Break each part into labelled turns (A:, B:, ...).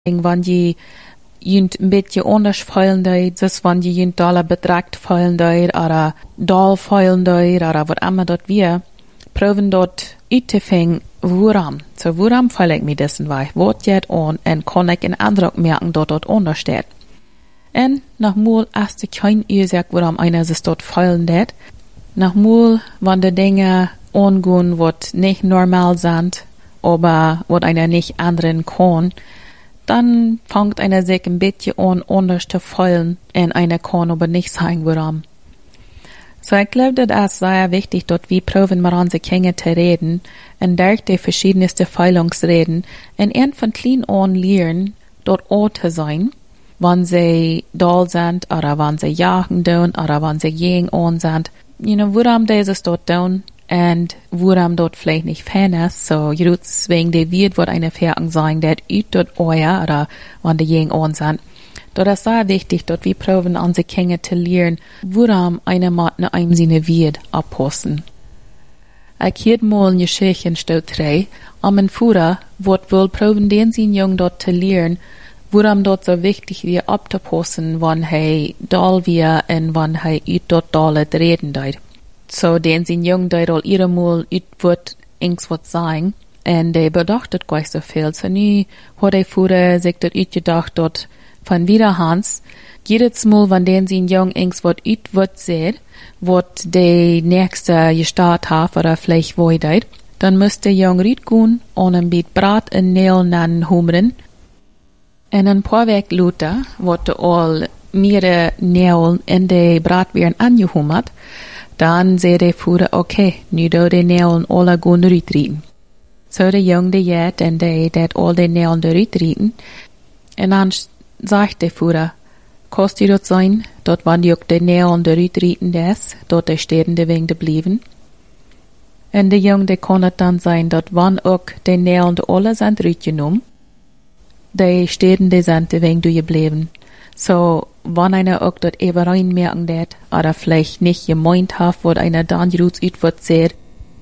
A: Wann je junt een beetje anders feilen deed, dus wann je junt dollar bedragt feilen deed, oder doll feilen deed, oder wat immer dort wir, proben dort uit te vingen, waarom. So, waarom feil ik me dessen wij? Wat jet on, en kon ik een indruk merken dat dort onder staat. En, nachmol, als de kein Ursache, waarom einer sich dort feilen deed, nachmol, wann de Dinge ongehen, wat nicht normal sind, aber wat einer nicht anderen kann, dann fängt einer sich ein bisschen an, anders zu fühlen, und einer kann aber nicht sagen, warum. So, ich glaube, das ist sehr wichtig, dort wir proben mit unseren Kindern zu reden, und durch die verschiedensten Feilungsreden, und von klein an lernen, dort auch zu sein, wenn sie doll sind, oder wenn sie jagen tun, oder wenn sie gegen an sind. Warum dieses dort tun, und warum dort vielleicht nicht fan ist, so, deswegen der wird, wird eine Ferien sein, der ut dort euer, oder wenn die gegen an sind. Dort ist sehr wichtig, dort wir proben unsere Kinder zu lernen, warum eine Mat ne einem seine wird abpassen. Ich hielt mal eine Geschichte in Stadt 3, ein Führer, wird wohl proben, den sie jung dort zu lernen, warum dort so wichtig wir abzupassen, wenn doll wir und wenn ut dort doll reden dort. So, den sie jung dort all ihre Mal ut wird ings wat sagen, und der bedachtet gleich so viel. So, nu hat der Führer sich dort ut gedacht, dort von wiederhans, jedes Mal, wenn den sie jung ings wat ut wird sehen, wat der nächste gestartet hat, oder vielleicht wo dort, dann müsste der jung rüt gehen und ein bisschen Brat in Nählen an humren. Und ein paar Weg Luther, wat all mehrere Nählen in der Brat werden angehumert, dann seh der Führer, okay, nu do de Nählen alle gehen rütrieten. So der Jung, der jet, und der all de Nählen rütrieten. Und dann sagt der Führer, kannst du dort sein, dort wann die auch de Nählen rütrieten des, dort der Stehende wegen de blieben. Und der Jung, der kann dann sein, dort wann auch de Nählen alle sind rütgenommen, die Stehende sind wegen du geblieben. So, wenn einer auch dort eben reinmerken dat, oder vielleicht nicht gemeint hat, wo einer dann Ruts ut wird sehen,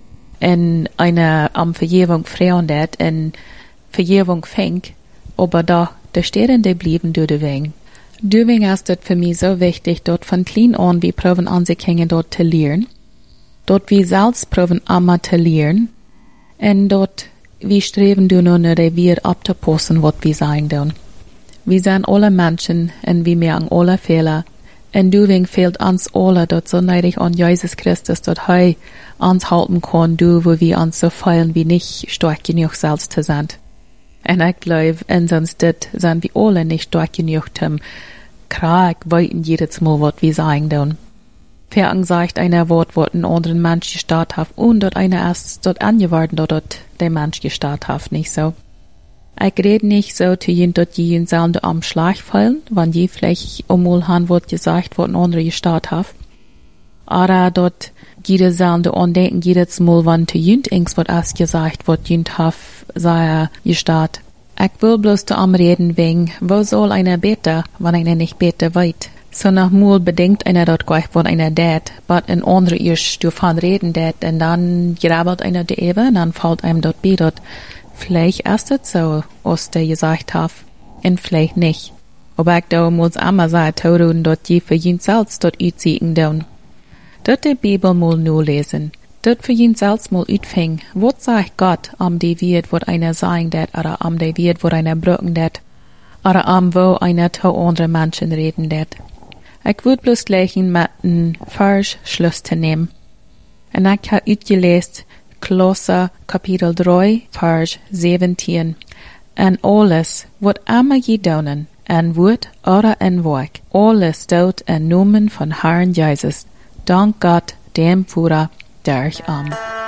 A: und einer am Vergebung freuen dat, und Vergebung fängt, aber da, der Stehende blieben du wegen. Deswegen ist das für mich so wichtig, dort von klein an, wir proben unsere Kinder dort zu lernen, dort wir selbst proben immer zu lernen, und dort wir streben du nur der wir abzupassen, was wir sagen tun. Wir sind alle Menschen, und wir merken alle Fehler, und deswegen fehlt uns alle dort so neidig an Jesus Christus, dort uns halten kann, wo wir uns so feilen, wie nicht stark genug selbst zu sein. Und ich glaube, in sonst sind wir alle nicht stark genug, Krieg weiten jedes Mal, was wir sagen tun. Für sagt einer Wort, was ein anderen Mensch gestartet hat, und dort einer erst dort angewarten, dort der Mensch gestartet hat, nicht so. Ich rede nicht so, zu jen dort jen selber am Schlag fallen, wenn je vielleicht einmal han wird gesagt, was ein anderer gestartet hat. Oder dort jeder selber andenken, jedes Mal, wenn zu jen ings was erst gesagt, was jen hat, sei gestartet. Ich will bloß zu am reden wegen, wo soll einer beten, wenn einer nicht beten weit. So nach mal bedenkt einer dort gleich, was einer dat, aber ein anderer erst davon reden dat, und dann grabbelt einer die Ewe, und dann fällt einem dort bei dort. Vielleicht ist es so, was der gesagt hat, und vielleicht nicht. Aber ich da muss einmal sagen, dass dort je für jeden selbst dort uitziehen tun. Dort die Bibel mal nur lesen. Dort für jeden selbst mal uitfing. Was sagt Gott die wird, wo einer sagen dat, oder die wird, wo einer brücken dat, oder wo einer zu anderen Menschen reden dat. Ich würde bloß gleich mit einem Vers Schluss zu nehmen. Und ich habe uitgelesen, Kolosser Kapitel 3, Vers 17. En alles, wat immer je doen, en woord oder en werk, alles doet en noemen van Herrn Jesus. Dank Gott, dem Führer, durch